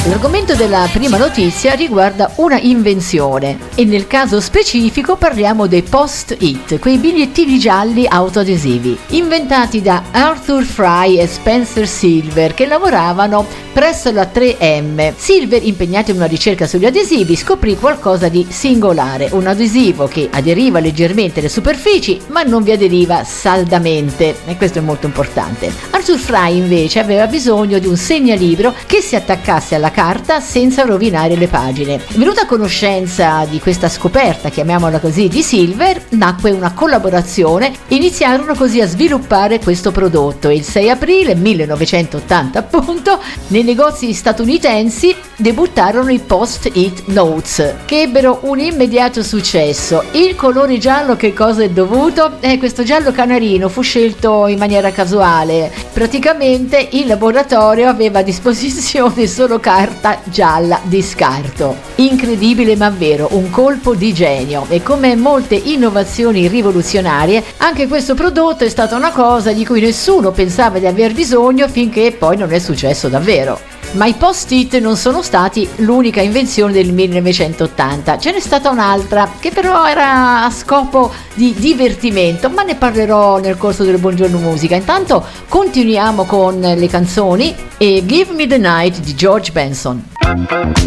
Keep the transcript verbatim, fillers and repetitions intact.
L'argomento della prima notizia riguarda una invenzione e nel caso specifico parliamo dei post-it, quei bigliettini gialli autoadesivi, inventati da Arthur Fry e Spencer Silver, che lavoravano presso la tre emme. Silver, impegnato in una ricerca sugli adesivi, scoprì qualcosa di singolare, un adesivo che aderiva leggermente alle superfici ma non vi aderiva saldamente, e questo è molto importante. Arthur Fry invece aveva bisogno di un segnalibro che si attaccasse alla carta senza rovinare le pagine. Venuta a conoscenza di questa scoperta, chiamiamola così, di Silver, nacque una collaborazione e iniziarono così a sviluppare questo prodotto. Il sei aprile millenovecentottanta, appunto, nei negozi statunitensi debuttarono i Post-it Notes, che ebbero un immediato successo. Il colore giallo, che cosa è dovuto? Eh, questo giallo canarino fu scelto in maniera casuale. Praticamente il laboratorio aveva a disposizione solo carta gialla di scarto. Incredibile ma vero, un colpo di genio. E come molte innovazioni rivoluzionarie, anche questo prodotto è stata una cosa di cui nessuno pensava di aver bisogno finché poi non è successo davvero. Ma i post-it non sono stati l'unica invenzione del millenovecentottanta, ce n'è stata un'altra che però era a scopo di divertimento, ma ne parlerò nel corso del Buongiorno Musica. Intanto continuiamo con le canzoni e Give Me the Night di George Benson.